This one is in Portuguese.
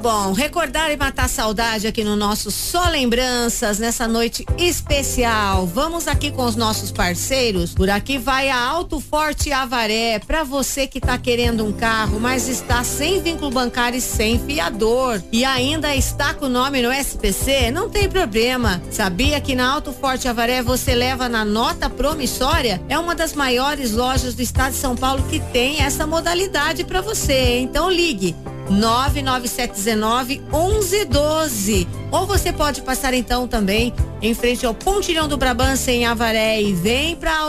bom, recordar e matar saudade aqui no nosso Só Lembranças, nessa noite especial. Vamos aqui com os nossos parceiros. Por aqui vai a Auto Forte Avaré, pra você que tá querendo um carro, mas está sem vínculo bancário e sem fiador, e ainda está com o nome no SPC, não tem problema. Sabia que na Auto Forte Avaré você leva na nota promissória? É uma das maiores lojas do estado de São Paulo que tem essa modalidade pra você. Então ligue 99719-1112. Ou você pode passar então também em frente ao Pontilhão do Brabantse em Avaré e vem pra